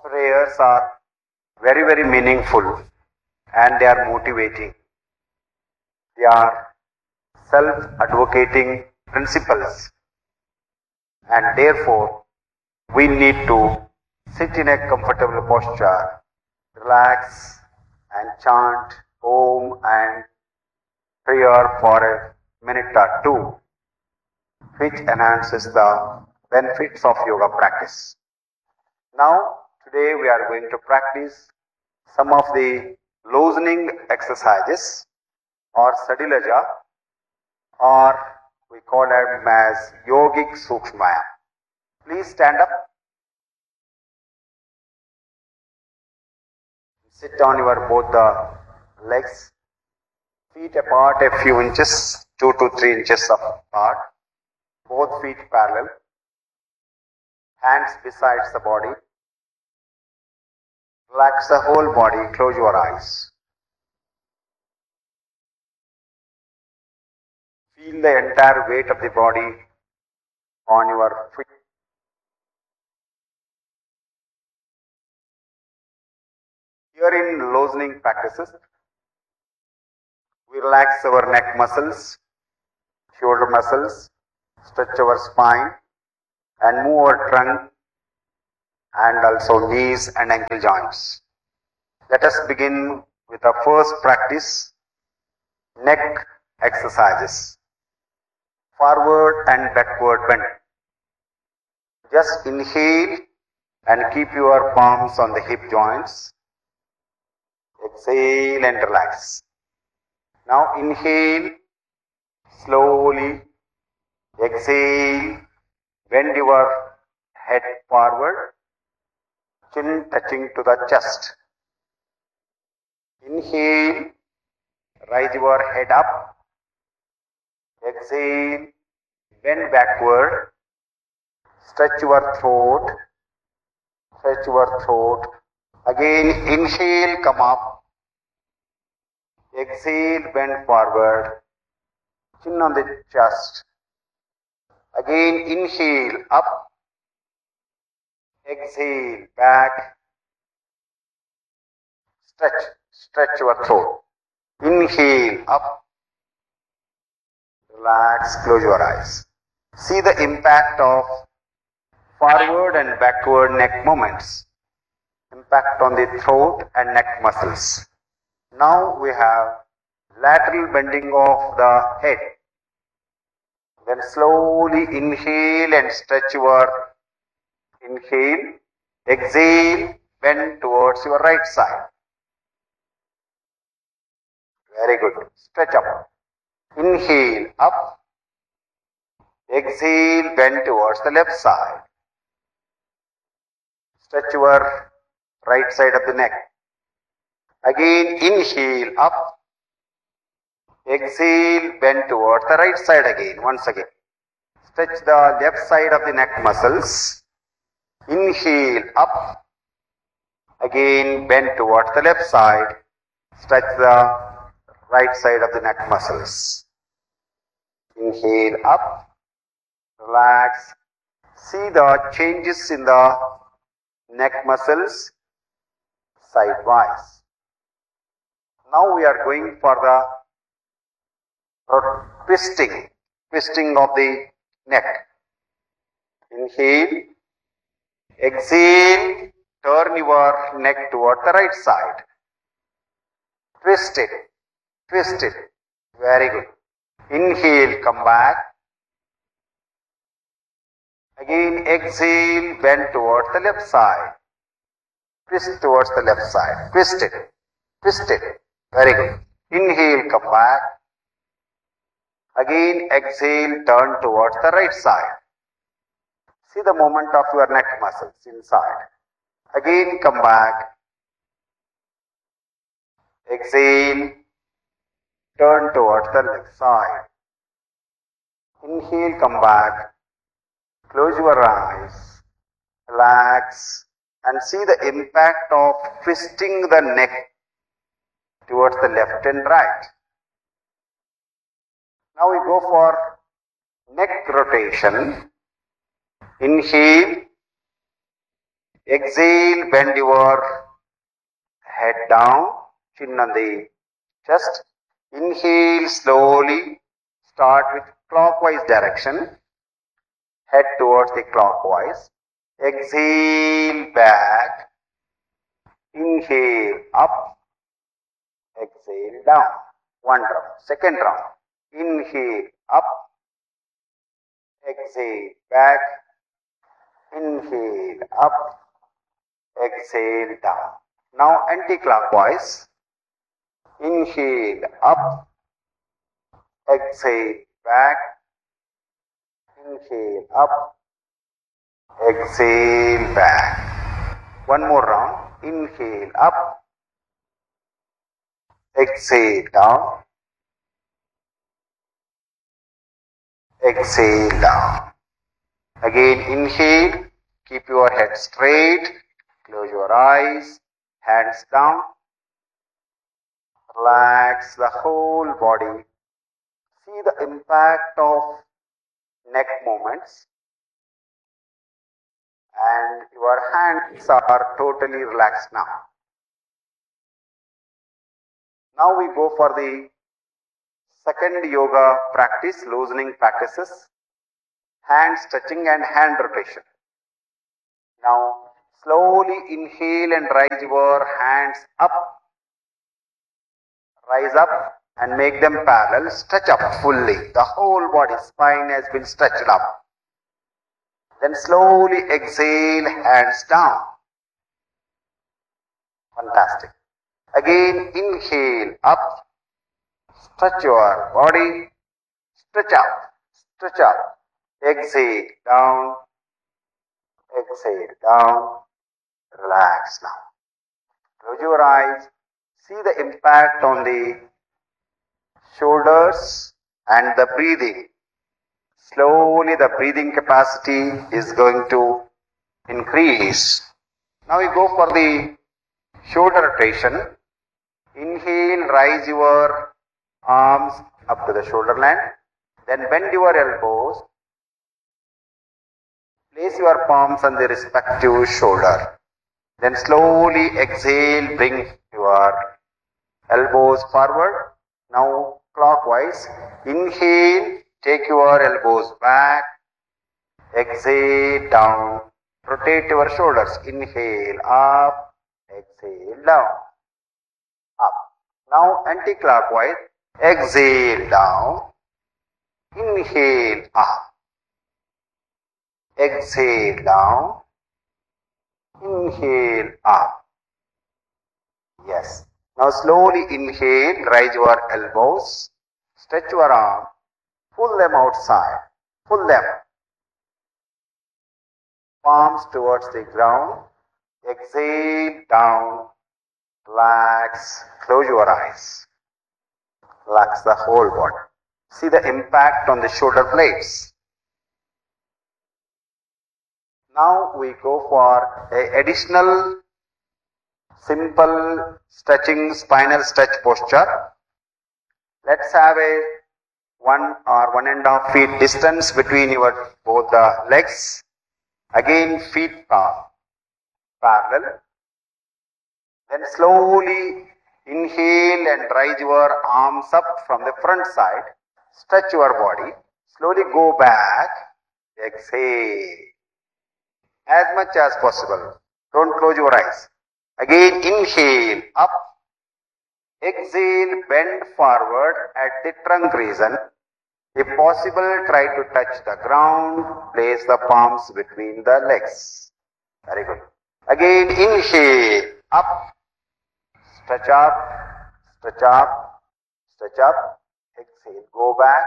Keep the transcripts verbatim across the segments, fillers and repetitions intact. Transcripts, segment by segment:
prayers are very, very meaningful and they are motivating. They are self-advocating principles, and therefore we need to sit in a comfortable posture, relax and chant Om and prayer for a minute or two, which enhances the benefits of yoga practice. Now, today we are going to practice some of the loosening exercises or Sadilaja, or we call them as Yogic Sukshmayam. Please stand up. Sit on your both the legs, feet apart a few inches, two to three inches apart, both feet parallel, hands besides the body. Relax the whole body, close your eyes. Feel the entire weight of the body on your feet. Here in loosening practices, we relax our neck muscles, shoulder muscles, stretch our spine and move our trunk and also knees and ankle joints. Let us begin with the first practice, neck exercises. Forward and backward bend. Just inhale and keep your palms on the hip joints. Exhale and relax. Now inhale, slowly. Exhale, bend your head forward, chin touching to the chest. Inhale, raise your head up. Exhale, bend backward, stretch your throat, stretch your throat. Again, inhale, come up. Exhale, bend forward, chin on the chest. Again, inhale, up. Exhale, back. Stretch, stretch your throat. Inhale, up. Relax, close your eyes. See the impact of forward and backward neck movements. Impact on the throat and neck muscles. Now we have lateral bending of the head. Then slowly inhale and stretch your inhale. Exhale, bend towards your right side. Very good. Stretch up. Inhale, up. Exhale, bend towards the left side. Stretch your right side of the neck. Again, inhale, up. Exhale, bend towards the right side again, once again. Stretch the left side of the neck muscles. Inhale, up. Again, bend towards the left side. Stretch the right side of the neck muscles. Inhale, up. Relax. See the changes in the neck muscles sidewise. Now we are going for the twisting, twisting of the neck. Inhale, exhale, turn your neck toward the right side. Twist it, twist it. Very good. Inhale, come back. Again, exhale, bend towards the left side. Twist towards the left side. Twist it, twist it. Very good. Inhale, come back. Again, exhale, turn towards the right side. See the movement of your neck muscles inside. Again, come back. Exhale, turn towards the left side. Inhale, come back. Close your eyes. Relax and see the impact of twisting the neck towards the left and right. Now we go for neck rotation. Inhale, exhale, bend your head down, chin on the chest. Inhale slowly, start with clockwise direction, head towards the clockwise. Exhale back, inhale up, exhale down. One round. Second round. Inhale up, exhale back, inhale up, exhale down. Now anti-clockwise. Inhale up, exhale back, inhale up, exhale back. One more round. Inhale up, exhale down, exhale down. Again inhale, keep your head straight, close your eyes, hands down, relax the whole body. See the impact of neck movements, and your hands are totally relaxed now. Now we go for the second yoga practice, loosening practices, hand stretching and hand rotation. Now slowly inhale and raise your hands up, rise up and make them parallel, stretch up fully. The whole body, spine has been stretched up. Then slowly exhale, hands down. Fantastic. Again inhale up, stretch your body, stretch up, stretch up. Exhale down, exhale down, relax now. Close your eyes, see the impact on the shoulders and the breathing. Slowly the breathing capacity is going to increase. Now we go for the shoulder rotation. Inhale, rise your arms up to the shoulder line. Then bend your elbows. Place your palms on the respective shoulder. Then slowly exhale, bring your elbows forward. Now clockwise. Inhale, take your elbows back. Exhale, down. Rotate your shoulders. Inhale, up. Exhale, down. Up. Now anti-clockwise. Exhale, down. Inhale, up. Exhale, down. Inhale, up. Yes. Now slowly inhale, raise your elbows, stretch your arm, pull them outside, pull them. Palms towards the ground. Exhale, down, relax, close your eyes. Relax the whole body. See the impact on the shoulder blades. Now we go for a additional simple stretching spinal stretch posture. Let's have a one or one and a half feet distance between your both the legs. Again feet are parallel. Then slowly inhale and raise your arms up from the front side. Stretch your body. Slowly go back. Exhale. As much as possible. Don't close your eyes. Again inhale up. Exhale, bend forward at the trunk region. If possible, try to touch the ground. Place the palms between the legs. Very good. Again inhale up. Stretch up. Stretch up. Stretch up. Exhale. Go back.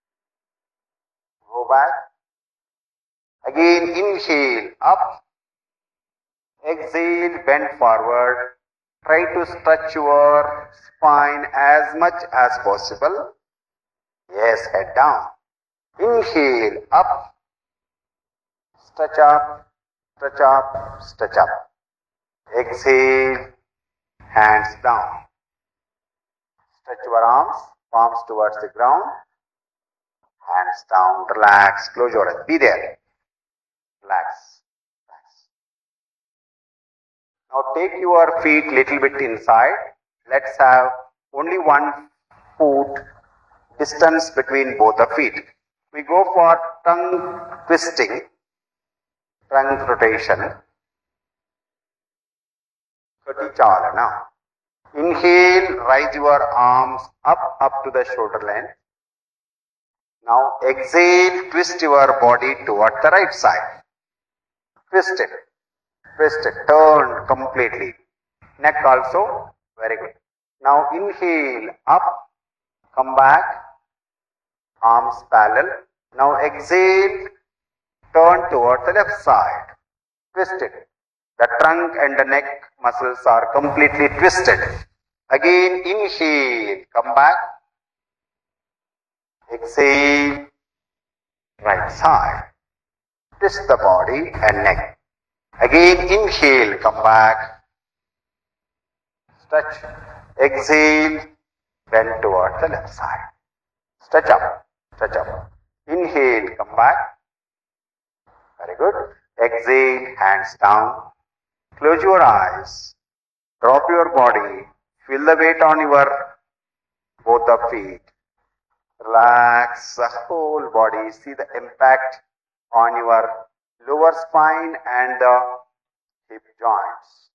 Go back. Again inhale up. Exhale, bend forward. Try to stretch your spine as much as possible. Yes, head down. Inhale up. Stretch up. Stretch up. Stretch up. Exhale. Hands down. Stretch your arms. Palms towards the ground. Hands down. Relax. Close your eyes. Be there. Relax. Now take your feet little bit inside. Let's have only one foot distance between both the feet. We go for tongue twisting, tongue rotation. Kati Chalana. Inhale, raise your arms up, up to the shoulder length. Now exhale, twist your body toward the right side. Twist it, twist it, turn completely. Neck also, very good. Now inhale, up, come back, arms parallel. Now exhale, turn toward the left side. Twist it. The trunk and the neck muscles are completely twisted. Again, inhale, come back. Exhale, right side. Twist the body and neck. Again, inhale, come back. Stretch. Exhale, bend towards the left side. Stretch up, stretch up. Inhale, come back. Very good. Exhale, hands down. Close your eyes. Drop your body. Feel the weight on your both the feet. Relax the whole body. See the impact on your lower spine and the hip joints.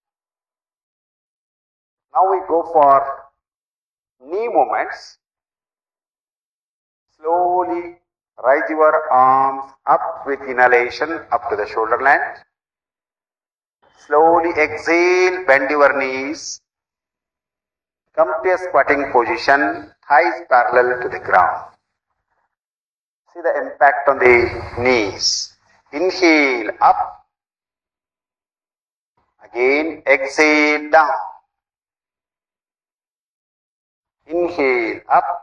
Now we go for knee movements. Slowly raise your arms up with inhalation up to the shoulder length. Slowly exhale, bend your knees. Come to a squatting position, thighs parallel to the ground. See the impact on the knees. Inhale, up. Again, exhale, down. Inhale, up.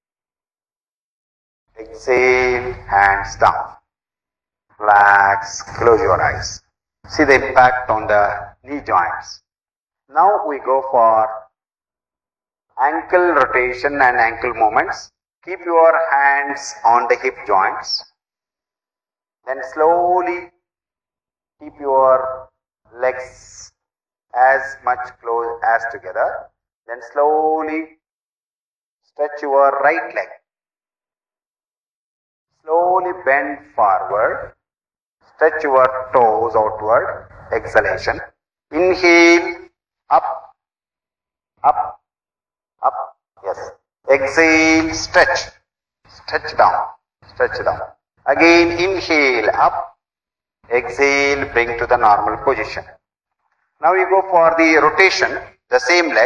Exhale, hands down. Relax, close your eyes. See the impact on the knee joints. Now we go for ankle rotation and ankle movements. Keep your hands on the hip joints. Then slowly keep your legs as much close as together. Then slowly stretch your right leg. Slowly bend forward. Stretch your toes outward. Exhalation. Inhale. Up. Up. Up. Yes. Exhale. Stretch. Stretch down. Stretch down. Again. Inhale. Up. Exhale. Bring to the normal position. Now you go for the rotation. The same leg.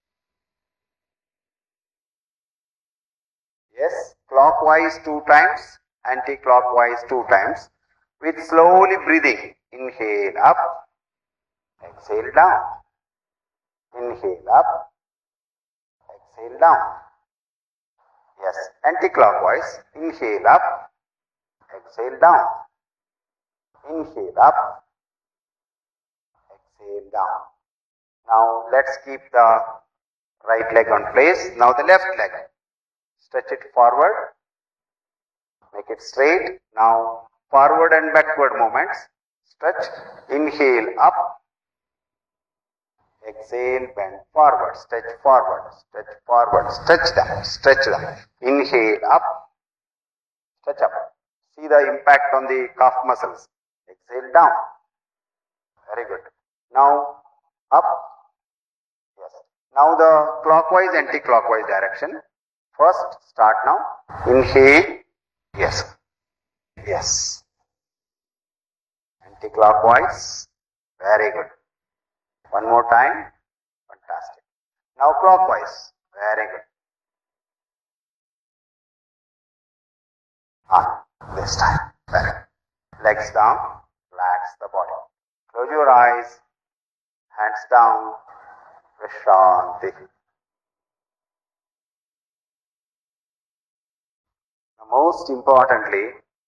Yes. Clockwise two times. Anti-clockwise two times. With slowly breathing. Inhale up. Exhale down. Inhale up. Exhale down. Yes. Anti-clockwise. Inhale up. Exhale down. Inhale up. Exhale down. Now let's keep the right leg on place. Now the left leg. Stretch it forward. Make it straight. Now forward and backward movements. Stretch. Inhale up. Exhale, bend forward. Stretch forward. Stretch forward. Stretch down. Stretch down. Inhale up. Stretch up. See the impact on the calf muscles. Exhale down. Very good. Now up. Yes. Now the clockwise, anti-clockwise direction. First start now. Inhale. Yes. Yes. Anti-clockwise. Very good. One more time. Fantastic. Now clockwise. Very good. Ah, this time. Very good. Legs down. Relax the body. Close your eyes. Hands down. Vishanti. Most importantly,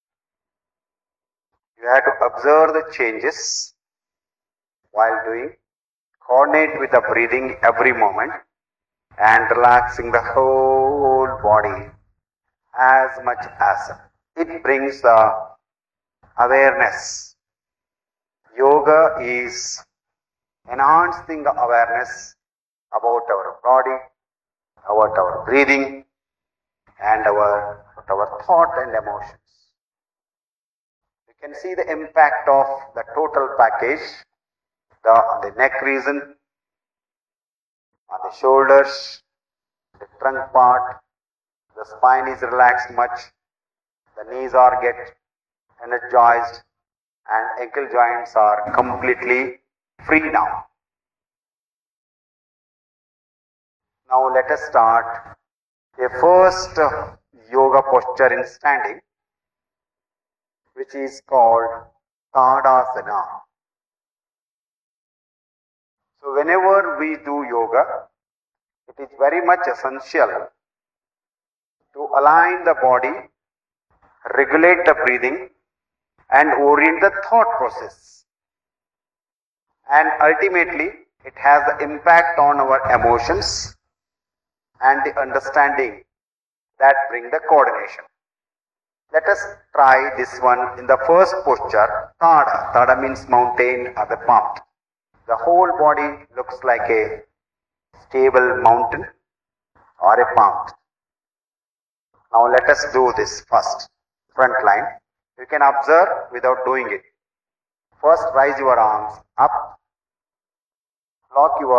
you have to observe the changes while doing, coordinate with the breathing every moment and relaxing the whole body as much as it brings the awareness. Yoga is enhancing awareness about our body, about our breathing, and our, our thought and emotions. You can see the impact of the total package, the, on the neck region, on the shoulders, the trunk part, the spine is relaxed much, the knees are get energized, and ankle joints are completely free now. Now let us start a first yoga posture in standing, which is called Tadasana. So whenever we do yoga, it is very much essential to align the body, regulate the breathing, and orient the thought process. And ultimately, it has the impact on our emotions and the understanding that bring the coordination. Let us try this one in the first posture, Tada. Tada means mountain or the pumped. The whole body looks like a stable mountain or a pumped. Now let us do this first. Front line. You can observe without doing it. First, raise your arms up. Lock your